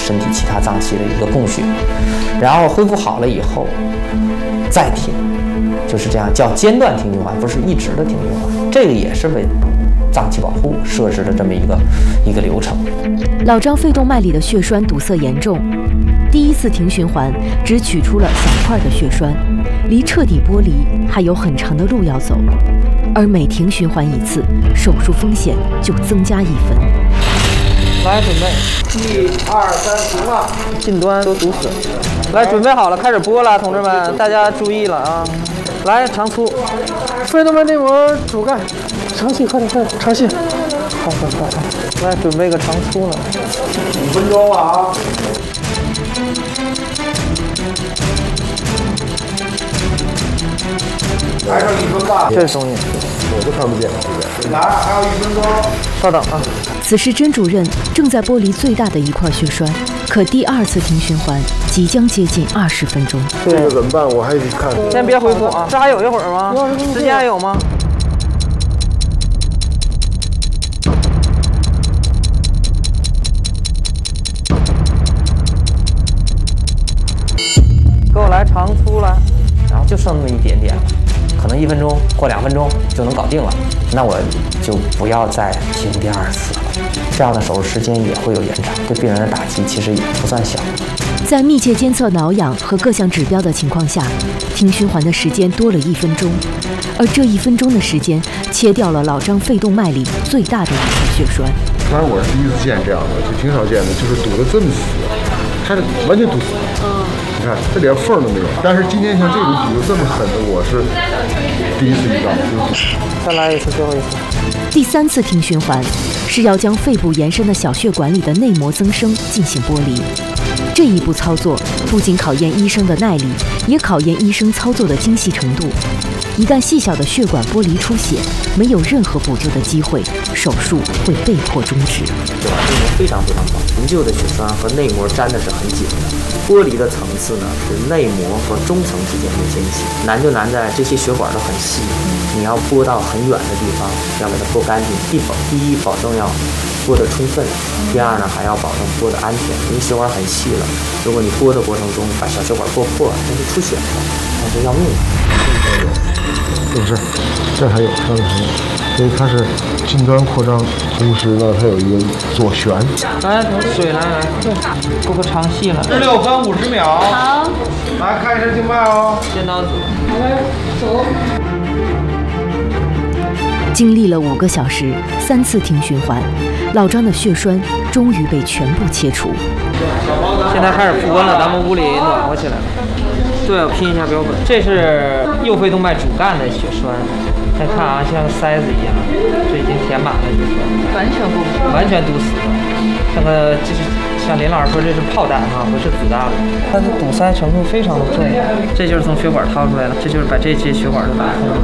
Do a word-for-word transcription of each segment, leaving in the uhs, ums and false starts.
身体其他脏器的一个供血，然后恢复好了以后再停，就是这样叫间断停循环，不是一直的停循环。这个也是为脏器保护设置的这么一个一个流程。 老张肺动脉里的血栓堵塞严重，第一次停循环只取出了小块的血栓，离彻底剥离还有很长的路要走。而每停循环一次，手术风险就增加一分。 来，准备，一、二、三，停了，近端都堵死。来，准备好了，开始播了，同志们，大家注意了啊！来，长粗， 肺动脉内膜主干，长气，快点，快点，长气，快快快快！ 来，准备个长粗了， 五分钟啊！还剩一分半， 这东西我都看不见。来，还有一分钟， 稍等啊！ 此时甄主任正在剥离最大的一块血栓，可第二次停循环即将接近二十分钟。 这个怎么办？我还得看。 先别恢复啊，这还有一会儿吗？时间还有吗？给我来长粗来，然后就剩那么一点点了，可能一分钟或两分钟就能搞定了，那我就不要再停第二次了。这样的手术时间也会有延长，对病人的打击其实也不算小。 在密切监测挠痒和各项指标的情况下，停循环的时间多了一分钟，而这一分钟的时间切掉了老张肺动脉里最大的一块血栓。 反正我是第一次见这样的，就挺少见的，就是堵得这么死，它是完全堵死。嗯。你看，这连缝都没有。但是今天像这种堵得这么狠的，我是第一次遇到。 再来一次，最后一次。 第三次停循环是要将肺部延伸的小血管里的内膜增生进行剥离。这一步操作不仅考验医生的耐力，也考验医生操作的精细程度。一旦细小的血管剥离出血，没有任何补救的机会，手术会被迫终止。 对吧？内膜非常非常薄，陈旧的血栓和内膜粘的是很紧的，剥离的层次呢是内膜和中层之间的间隙。难就难在这些血管都很细，你要拨到很远的地方，要给它拨干净。第保第一保证要拨得充分，第二呢还要保证拨得安全，因为血管很细了，如果你拨的过程中把小血管拨破，那就出血了，那就要命了。 不是，这还有，上面还有，所以它是近端扩张，同时呢它有一个左旋。 来，水来来，拨个长细了。十六分五十秒。 好， 来看一下静脉哦。 尖刀子。 好嘞，走。 经历了五个小时，三次停循环，老张的血栓终于被全部切除。 现在开始复温了，咱们屋里暖和起来了。对，我拼一下标本。这是右肺动脉主干的血栓，再看啊，像个塞子一样，这已经填满了血栓， 完全不完全堵死了。像个这是像林老师说，这是炮弹啊，不是子弹了。它的堵塞程度非常的重，这就是从血管掏出来了，这就是把这些血管都打通了。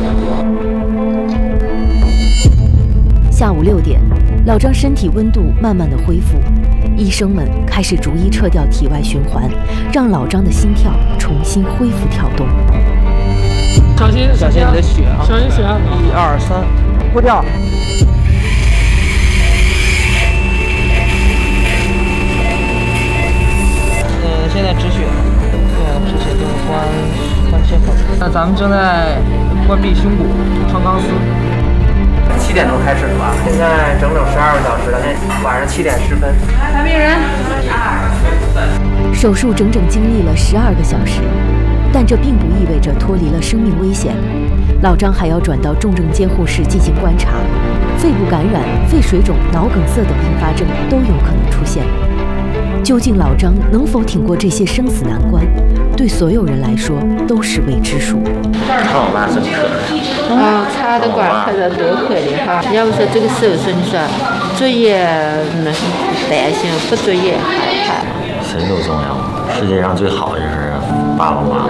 下午六点，老张身体温度慢慢的恢复，医生们开始逐一撤掉体外循环，让老张的心跳重新恢复跳动。 小心， 小心你的血啊！ 小心血啊！ 一二三，呼跳。嗯，现在止血了，现在止血就是关关切口。那咱们正在关闭胸骨穿钢丝。七点钟开始的吧，现在整整十二个小时了，现在晚上七点十分。 来，病人。 手术整整经历了十二个小时，但这并不意味着脱离了生命危险。老张还要转到重症监护室进行观察，肺部感染、肺水肿、脑梗塞等并发症都有可能出现。究竟老张能否挺过这些生死难关，对所有人来说都是未知数。 看我妈真可怜。 啊，插的管看着多可怜哈！要不说这个手术，你说作业那是担心，不作业害怕。 谁都重要，世界上最好的就是爸爸妈妈。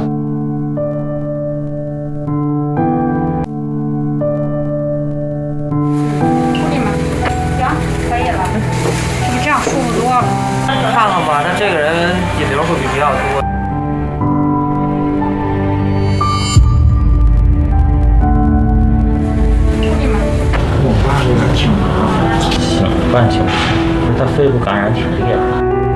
处理吗？行，可以了。你这样舒服多了。 看看吧，那这个人引流会比比较多。 小半小时，他肺部感染挺厉害的。